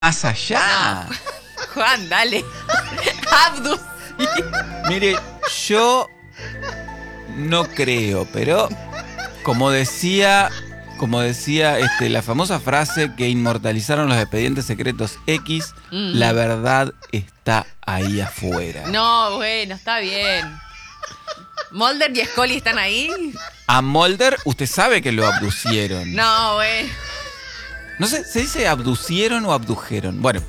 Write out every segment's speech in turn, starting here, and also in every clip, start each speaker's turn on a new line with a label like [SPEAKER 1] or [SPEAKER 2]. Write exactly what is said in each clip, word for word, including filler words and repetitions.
[SPEAKER 1] más allá.
[SPEAKER 2] No. Juan, dale. Abdus.
[SPEAKER 1] Mire, yo no creo, pero como decía, como decía este, la famosa frase que inmortalizaron los expedientes secretos X, mm. la verdad está ahí afuera.
[SPEAKER 2] No, bueno, está bien. ¿Mulder y Scully están ahí?
[SPEAKER 1] A Mulder, usted sabe que lo abducieron.
[SPEAKER 2] No, bueno.
[SPEAKER 1] No sé, ¿se dice abducieron o abdujeron? Bueno,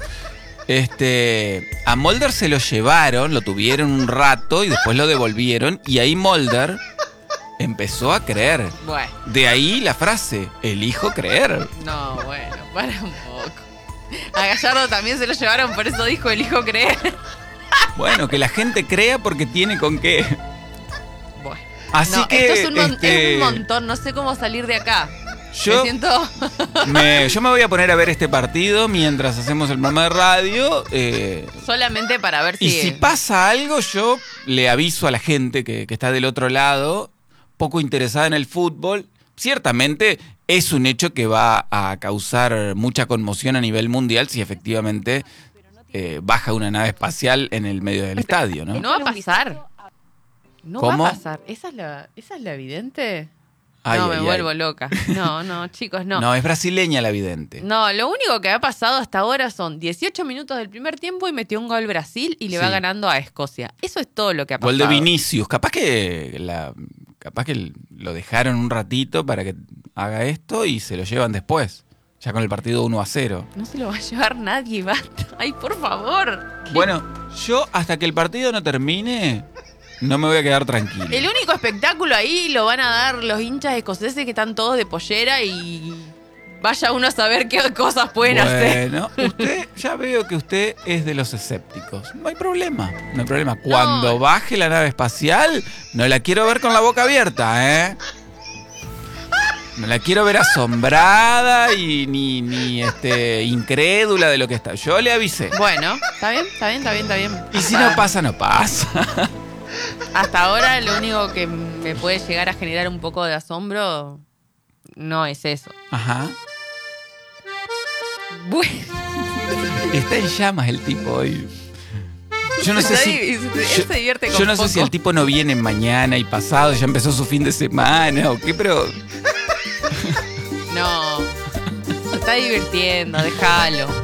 [SPEAKER 1] este, a Mulder se lo llevaron, lo tuvieron un rato y después lo devolvieron. Y ahí Mulder empezó a creer.
[SPEAKER 2] Bueno.
[SPEAKER 1] De ahí la frase, elijo creer.
[SPEAKER 2] No, bueno, para un poco. A Gallardo también se lo llevaron, por eso dijo elijo creer.
[SPEAKER 1] Bueno, que la gente crea porque tiene con qué.
[SPEAKER 2] Bueno.
[SPEAKER 1] Así
[SPEAKER 2] no,
[SPEAKER 1] que
[SPEAKER 2] esto es un, mon-
[SPEAKER 1] este,
[SPEAKER 2] es un montón, no sé cómo salir de acá.
[SPEAKER 1] Yo
[SPEAKER 2] me siento...
[SPEAKER 1] me, yo me voy a poner a ver este partido mientras hacemos el programa de radio. Eh,
[SPEAKER 2] Solamente para ver si...
[SPEAKER 1] Y si pasa algo, yo le aviso a la gente que, que está del otro lado, poco interesada en el fútbol. Ciertamente es un hecho que va a causar mucha conmoción a nivel mundial si efectivamente eh, baja una nave espacial en el medio del estadio, ¿no?
[SPEAKER 2] No va a pasar. No
[SPEAKER 1] ¿Cómo?
[SPEAKER 2] va a pasar. ¿Esa es la, esa es la evidente?
[SPEAKER 1] Ay,
[SPEAKER 2] no,
[SPEAKER 1] ay,
[SPEAKER 2] me vuelvo
[SPEAKER 1] ay.
[SPEAKER 2] loca. No, no, chicos, no.
[SPEAKER 1] No, es brasileña la vidente.
[SPEAKER 2] No, lo único que ha pasado hasta ahora son dieciocho minutos del primer tiempo y metió un gol Brasil y le
[SPEAKER 1] Sí.
[SPEAKER 2] va ganando a Escocia. Eso es todo lo que ha pasado.
[SPEAKER 1] Gol de Vinicius. Capaz que la, capaz que lo dejaron un ratito para que haga esto y se lo llevan después. Ya con el partido uno a cero.
[SPEAKER 2] No se lo va a llevar nadie, basta. Ay, por favor.
[SPEAKER 1] Bueno, yo hasta que el partido no termine, no me voy a quedar tranquilo.
[SPEAKER 2] El único espectáculo ahí lo van a dar los hinchas escoceses que están todos de pollera y vaya uno a saber qué cosas pueden hacer.
[SPEAKER 1] Bueno, usted, ya veo que usted es de los escépticos. No hay problema, no hay problema. Cuando
[SPEAKER 2] No.
[SPEAKER 1] baje la nave espacial, no la quiero ver con la boca abierta, ¿eh? No la quiero ver asombrada y ni, ni este, incrédula de lo que está. Yo le avisé.
[SPEAKER 2] Bueno, está bien, está bien, está bien, está bien.
[SPEAKER 1] Y si no pasa, no pasa.
[SPEAKER 2] Hasta ahora lo único que me puede llegar a generar un poco de asombro no es eso.
[SPEAKER 1] Ajá.
[SPEAKER 2] Bueno,
[SPEAKER 1] Está en llamas el tipo hoy. Yo no sé
[SPEAKER 2] está
[SPEAKER 1] si.
[SPEAKER 2] di- él
[SPEAKER 1] Yo,
[SPEAKER 2] se divierte con
[SPEAKER 1] yo no sé
[SPEAKER 2] poco.
[SPEAKER 1] si el tipo no viene mañana y pasado, ya empezó su fin de semana o qué, pero.
[SPEAKER 2] No, se está divirtiendo, déjalo.